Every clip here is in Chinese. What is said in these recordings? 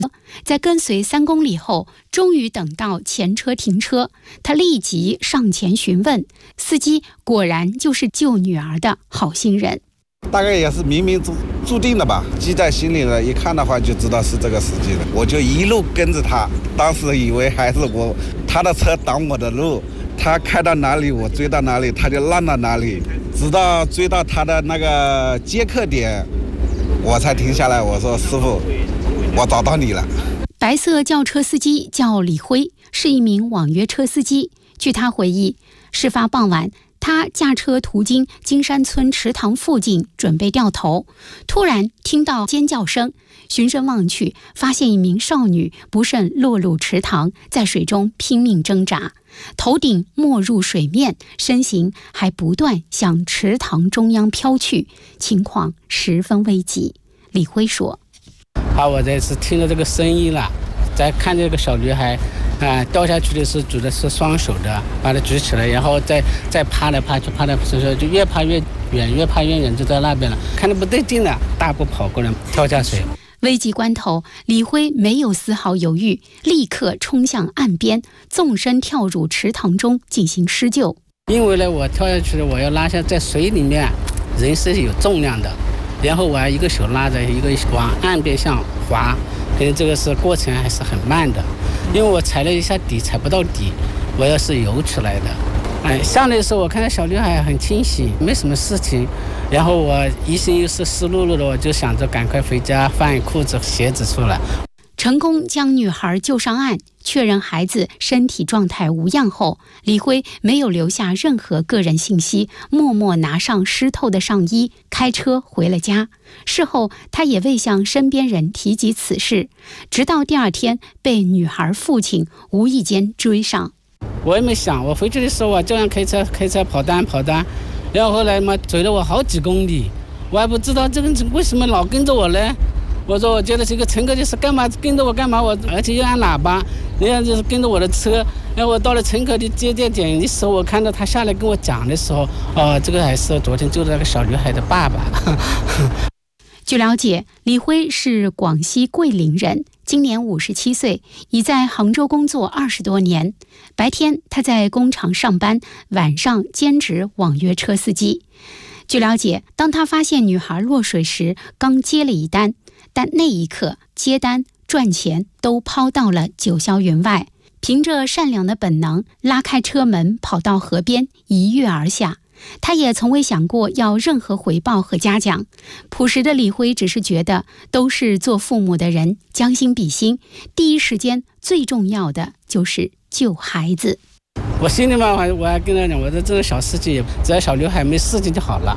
在跟随3公里后，终于等到前车停车，他立即上前询问，司机果然就是救女儿的好心人。 大概也是冥冥注定的吧，记在心里了，一看的话就知道是这个司机了。我就一路跟着他，当时以为还是他的车挡我的路，他开到哪里我追到哪里，他就让到哪里，直到追到他的那个接客点，我才停下来。我说师傅，我找到你了。 白色轿车司机叫李辉，是一名网约车司机。据他回忆，事发傍晚，他驾车途经金山村池塘附近，准备掉头，突然听到尖叫声，循声望去，发现一名少女不慎落入池塘，在水中拼命挣扎，头顶没入水面，身形还不断向池塘中央飘去，情况十分危急。李辉说： 我这次听了这个声音了，再看这个小女孩掉下去的时候举的是双手的，把她举起来，然后再爬来爬去，就越爬越远，越爬越远，就在那边了。看得不对劲了，大步跑过来跳下水。 危急关头，李辉没有丝毫犹豫，立刻冲向岸边，纵身跳入池塘中进行施救。 因为呢，我跳下去，我要拉下，在水里面人是有重量的，然后我要一个手拉着，一个往岸边上滑，所以这个是过程还是很慢的。因为我踩了一下底，踩不到底，我要是游起来的。下来的时候我看到小女孩很清醒，没什么事情，然后我一心又是湿漉漉的，我就想着赶快回家换裤子鞋子出来。 成功将女孩救上岸，确认孩子身体状态无恙后，李辉没有留下任何个人信息，默默拿上湿透的上衣，开车回了家。事后他也未向身边人提及此事，直到第2天被女孩父亲无意间追上。 我也没想，我回去的时候我这样开车跑单，然后后来嘛追了我好几公里，我还不知道这个人为什么老跟着我呢。我说我觉得这个乘客就是干嘛跟着我干嘛，而且又按喇叭，人家就是跟着我的车。然后我到了乘客的接点的时候，我看到他下来跟我讲的时候，这个还是昨天救的那个小女孩的爸爸。 据了解，李辉是广西桂林人，今年57岁，已在杭州工作20多年。白天他在工厂上班，晚上兼职网约车司机。据了解，当他发现女孩落水时，刚接了一单，但那一刻接单赚钱都抛到了九霄云外，凭着善良的本能，拉开车门跑到河边一跃而下。他也从未想过要任何回报和嘉奖。朴实的李辉只是觉得都是做父母的人，将心比心，第一时间最重要的就是救孩子。 我心里嘛，我还跟他讲，我说这个小事情，只要小刘海没事情就好了。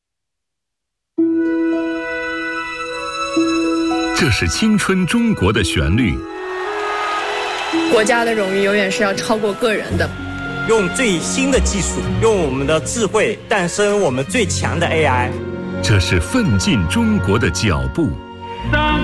这是青春中国的旋律。 国家的荣誉永远是要超过个人的。 用最新的技术，用我们的智慧诞生我们最强的 AI。 这是奋进中国的脚步。